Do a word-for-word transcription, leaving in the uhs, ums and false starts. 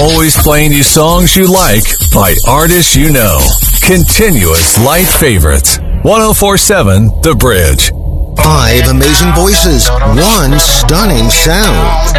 Always playing you songs you like by artists you know. Continuous light favorites. one oh four point seven The Bridge. Five amazing voices, one stunning sound.